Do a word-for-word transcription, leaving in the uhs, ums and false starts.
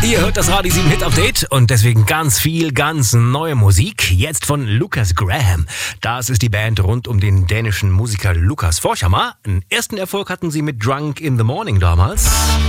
Ihr hört das Radio sieben Hit Update und deswegen ganz viel, ganz neue Musik. Jetzt von Lukas Graham. Das ist die Band rund um den dänischen Musiker Lukas Forshammer. Einen ersten Erfolg hatten sie mit Drunk in the Morning damals.